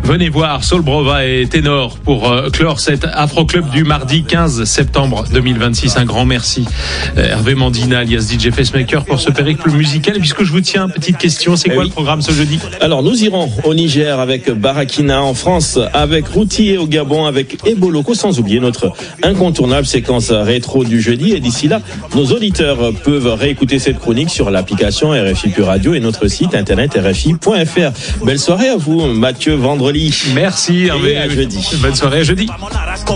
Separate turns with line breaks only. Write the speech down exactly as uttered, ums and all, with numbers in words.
Venez voir Saul Brova et Ténor pour euh, clore cet Afro Club du mardi quinze septembre deux mille vingt-six. Un grand merci euh, Hervé Mandina alias D J Facemaker pour ce périple musical. Et puisque je vous tiens, petite question, c'est quoi eh oui. le programme ce jeudi?
Alors nous irons au Niger avec Barakina, en France avec Routi et au Gabon avec Eboloko, sans oublier notre incontournable séquence rétro du jeudi. Et d'ici là, nos auditeurs peuvent réécouter cette chronique sur l'application R F I Pure Radio et notre site internet R F I point F R. Belle soirée à vous, Mathieu Vendredi.
Merci Hervé.
Et à jeudi.
Bonne soirée à jeudi.